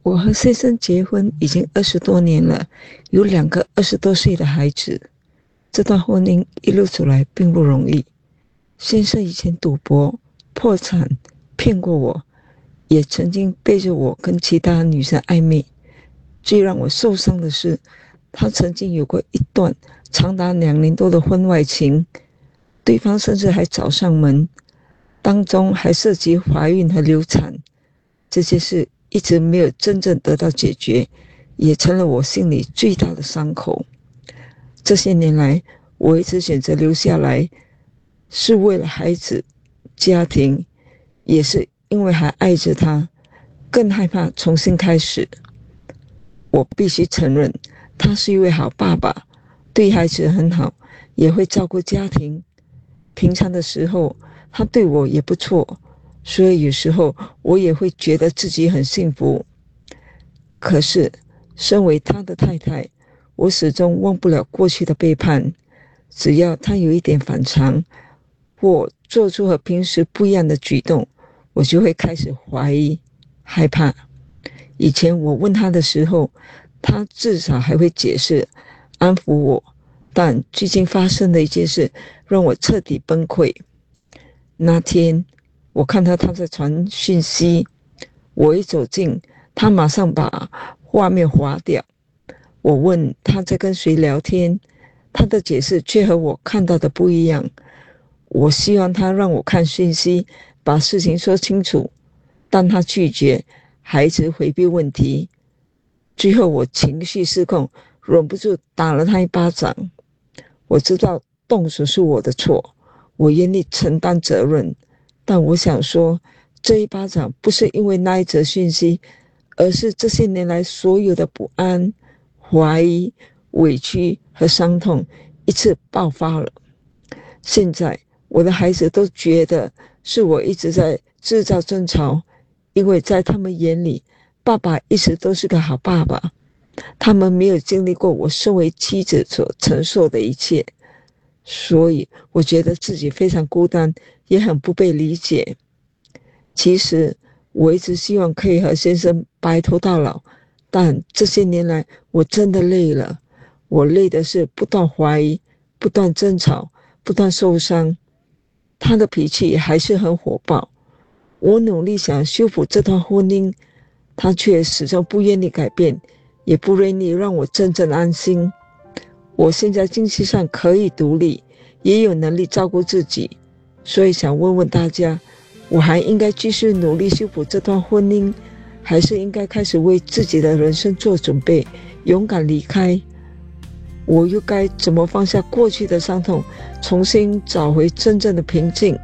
我和先生结婚已经20多年了，有2个20多岁的孩子。这段婚姻一路走来并不容易。先生以前赌博、破产，骗过我，也曾经背着我跟其他女生暧昧。最让我受伤的是，他曾经有过一段长达2年多的婚外情，对方甚至还找上门，当中还涉及怀孕和流产。这些事一直没有真正得到解决，也成了我心里最大的伤口。这些年来，我一直选择留下来，是为了孩子、家庭，也是因为还爱着他，更害怕重新开始。我必须承认，他是一位好爸爸，对孩子很好，也会照顾家庭。平常的时候，他对我也不错，所以有时候我也会觉得自己很幸福。可是，身为他的太太，我始终忘不了过去的背叛。只要他有一点反常，或做出和平时不一样的举动，我就会开始怀疑、害怕。以前我问他的时候，他至少还会解释、安抚我，但最近发生的一件事让我彻底崩溃。那天，我看到他在传讯息，我一走近，他马上把画面划掉。我问他在跟谁聊天，他的解释却和我看到的不一样。我希望他让我看讯息，把事情说清楚，但他拒绝，还一直回避问题。最后我情绪失控，忍不住打了他一巴掌。我知道动手是我的错，我愿意承担责任，但我想说，这一巴掌不是因为那一则讯息，而是这些年来所有的不安、怀疑、委屈和伤痛一次爆发了。现在我的孩子都觉得是我一直在制造争吵，因为在他们眼里，爸爸一直都是个好爸爸。他们没有经历过我身为妻子所承受的一切，所以我觉得自己非常孤单，也很不被理解。其实我一直希望可以和先生白头到老，但这些年来我真的累了。我累的是不断怀疑，不断争吵，不断受伤。他的脾气还是很火爆，我努力想修复这段婚姻，他却始终不愿意改变，也不愿意让我真正安心。我现在经济上可以独立，也有能力照顾自己，所以想问问大家，我还应该继续努力修复这段婚姻，还是应该开始为自己的人生做准备，勇敢离开？我又该怎么放下过去的伤痛，重新找回真正的平静？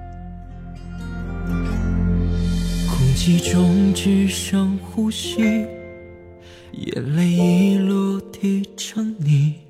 空气中只剩呼吸，眼泪一路滴成泥，